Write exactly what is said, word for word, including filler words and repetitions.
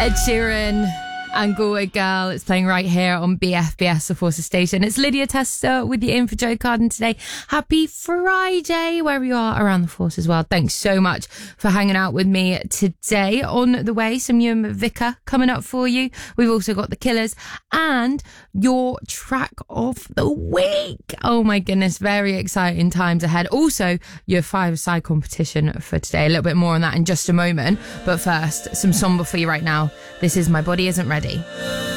Ed Sheeran and Galway Girl. It's playing right here on B F B S, the Forces Station. It's Lydia Tester with you in for Joe Carden today. Happy Friday, wherever you are around the Force as well. Thanks so much for hanging out with me today. On the way, some Ewan Vicker coming up for you. We've also got The Killers and your track of the week. Oh my goodness, very exciting times ahead. Also, your five-side competition for today. A little bit more on that in just a moment. But first, some Somber for you right now. This is My Body Isn't Ready.